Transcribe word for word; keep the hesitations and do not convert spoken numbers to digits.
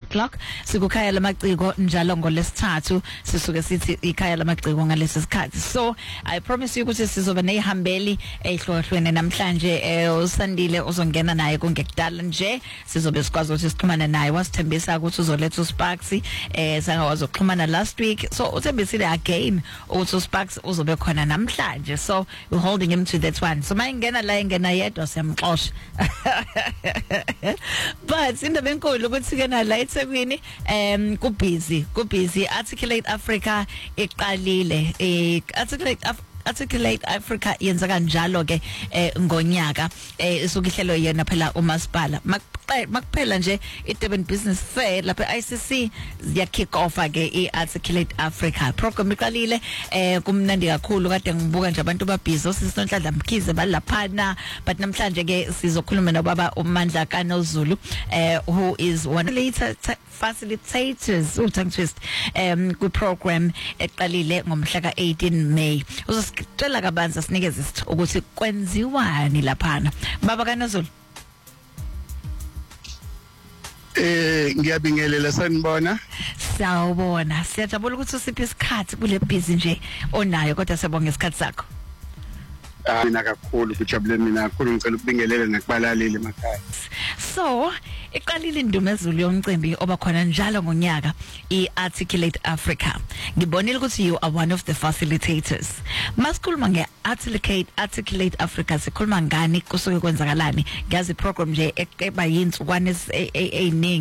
o'clock sikukhaya lamaciko njalo ngolesithathu sisuke sithi ikhaya lamaciko ngalesi sikhathi. So I promise you ukuthi sizoba nehambeli ehlohlweni namhlanje. Usandile uzongena naye kungekudala nje sizobe sikwazi ukuthi sixhumane naye. Wasithembisa ukuthi uzoletha uSparks eh sangawazi ukuxhumana last week. So uthembisile again ukuthi uSparks uzobe khona namhlanje. So we're holding him to that one. So mayingena la ingena yedwa siyamxosha. But indaba enkulu ukuthi kena la eThekwini um ku busy ku busy Articulate Africa iqalile eh Articulate Af Articulate Africa yenza kanjalo ke ngonyaka isukihlelo yena phela umasipala makuphela nje iDurban Business Fair lapha I C C ya kick off ke iArticulate Africa program iqalile kumnandi kakhulu kade ngibuka nje abantu babhizi osisonhlanhla Mkhize balaphana but namhlanje ke sizokhuluma nobaba uMandla kaNozulu who is one of the facilitators uThang Twist um ku program eqalile ngomhla ka eighteen May. Uzosicela kabanzi sinikeze ukuthi kwenziwani laphana baba kaNozulu. Eh ngiyabingelela sanibona. Sawubona siyajabula ukuthi usiphe isikhathi kule busy nje onayo kodwa siyabonga isikhathi sakho. Ah mina kakhulu kujabule mina kakhulu ngicela ukubingelela nakubalaleli emakhaya. So iqalile indumezulu yomcimbi obakhona njalo ngonyaka iArticulate Africa. Ngibonile ukuthi you are one of the facilitators. Masikhuluma ngeArticulate Articulate Africa sikhuluma ngani kusuke kwenzakalani? Ngiyazi program nje eba yintsukwane eziningi